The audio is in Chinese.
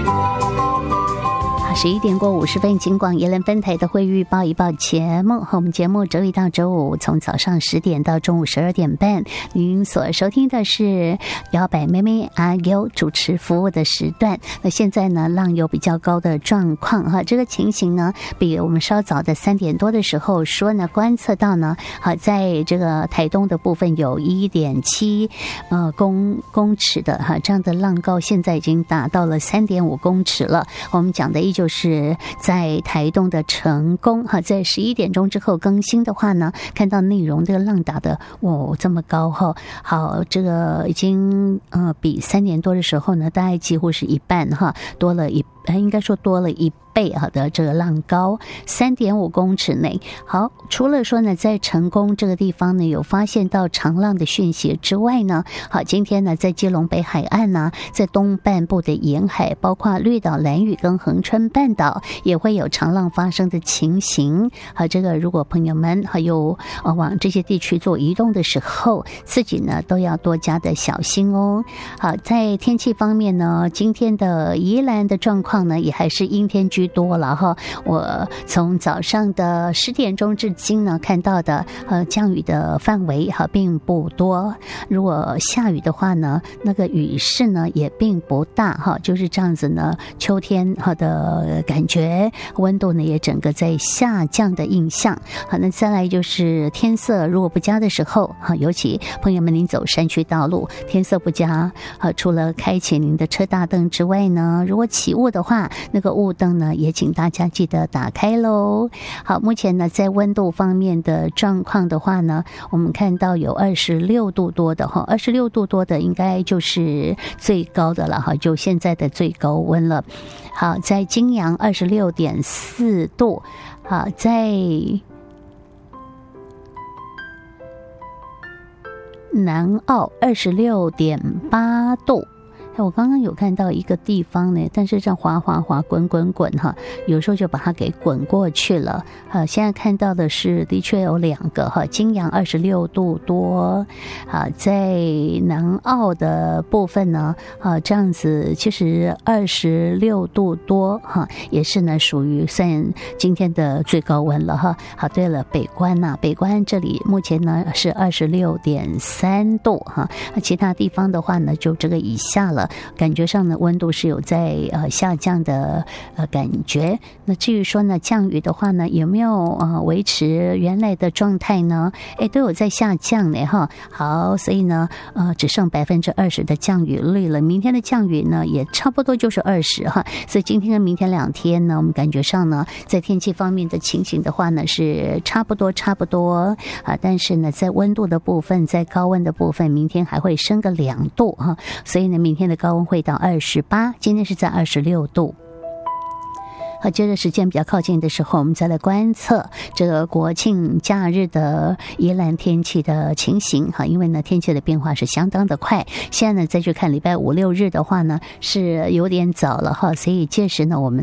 11点过50分，金广宜兰分台的会预报一报节目，和我们节目周一到周五从早上10点到中午12点半，您所收听的是摇摆妹妹阿 U 主持服务的时段。那现在呢，浪有比较高的状况哈，这个情形呢，比我们稍早的3点多的时候说呢，观测到呢，好，在这个台东的部分有1.7公尺的哈这样的浪高，现在已经达到了3.5公尺了。我们讲的依旧是在台东的成功哈，在11点钟之后更新的话呢，看到内容这个浪打的这么高哈，好，这个已经比3点多的时候呢，大概几乎是一半哈，应该说多了1倍的这个浪高3.5公尺内。好，除了说呢，在成功这个地方呢有发现到长浪的讯息之外呢，好，今天呢在基隆北海岸呢，在东半部的沿海，包括绿岛、兰屿跟恒春半岛也会有长浪发生的情形。好，这个如果朋友们还有往这些地区做移动的时候，自己呢都要多加的小心哦。好，在天气方面呢，今天的宜兰的状况呢也还是阴天居多了哈。我从早上的10点钟至今呢看到的降雨的范围并不多，如果下雨的话呢，那个雨势呢也并不大哈，就是这样子呢，秋天的感觉，温度呢也整个在下降的印象。好，那再来就是天色如果不佳的时候，尤其朋友们您走山区道路，天色不佳，除了开启您的车大灯之外呢，如果起雾的话，那个雾灯呢也请大家记得打开咯。好，目前呢在温度方面的状况的话呢，我们看到有26度多的哈，26度多的应该就是最高的了哈，就现在的最高温了。好，在金阳26.4度，好，在南澳26.8度。我刚刚有看到一个地方呢，但是这样滑滚哈，有时候就把它给滚过去了。现在看到的是的确有2个哈，金阳26度多，在南澳的部分呢，这样子其实26度多哈，也是呢属于算今天的最高温了哈。好，对了，北关这里目前呢是26.3度哈，其他地方的话呢就这个以下了。感觉上呢温度是有在下降的感觉。那至于说呢降雨的话呢，有没有维持原来的状态呢？都有在下降呢哈。好，所以呢只剩20%的降雨率了。明天的降雨呢也差不多就是20哈。所以今天跟明天2天呢，我们感觉上呢在天气方面的情形的话呢是差不多但是呢在温度的部分，在高温的部分，明天还会升个2度哈。所以呢明天的高温会到28，今天是在26度。好，接着时间比较靠近的时候，我们再来观测这个国庆假日的宜兰天气的情形哈，因为呢天气的变化是相当的快。现在呢再去看礼拜5、6日的话呢是有点早了哈，所以届时呢我们